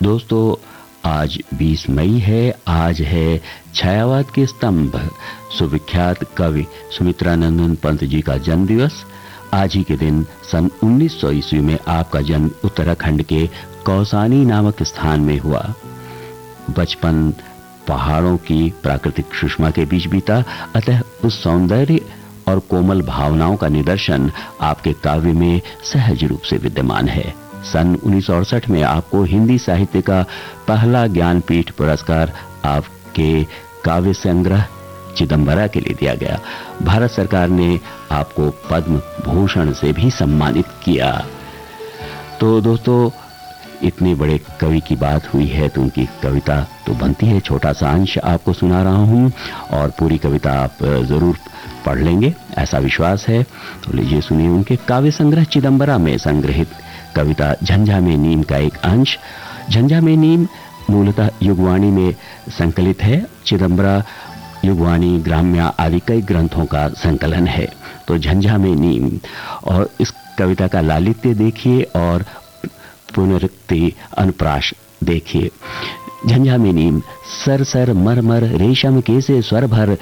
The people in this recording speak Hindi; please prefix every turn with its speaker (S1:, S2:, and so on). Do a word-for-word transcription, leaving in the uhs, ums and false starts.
S1: दोस्तों, आज बीस मई है। आज है छायावाद के स्तंभ सुविख्यात कवि सुमित्रानंदन पंत जी का जन्म दिवस। आज ही के दिन सन उन्नीस सौ ईस्वी में आपका जन्म उत्तराखंड के कौसानी नामक स्थान में हुआ। बचपन पहाड़ों की प्राकृतिक सुषमा के बीच बीता, अतः उस सौंदर्य और कोमल भावनाओं का निदर्शन आपके काव्य में सहज रूप से विद्यमान है। सन उन्नीस सौ अड़सठ में आपको हिंदी साहित्य का पहला ज्ञानपीठ पुरस्कार आपके काव्य संग्रह चिदंबरा के लिए दिया गया। भारत सरकार ने आपको पद्म भूषण से भी सम्मानित किया। तो दोस्तों, इतने बड़े कवि की बात हुई है तो उनकी कविता तो बनती है। छोटा सा अंश आपको सुना रहा हूं और पूरी कविता आप जरूर पढ़ लेंगे, ऐसा विश्वास है। तो लीजिए सुनिए उनके काव्य संग्रह चिदंबरा में संग्रहित कविता झंझा में नीम का एक अंश। झंझा में नीम मूलतः युगवाणी में संकलित है। चिदंबरा युगवाणी, ग्राम्या आदि कई ग्रंथों का संकलन है। तो झंझा में नीम, और इस कविता का लालित्य देखिए और पुनरुक्ति अनुप्रास देखिए। झंझा में नीम, सर सर मर मर रेशम के से स्वर भर,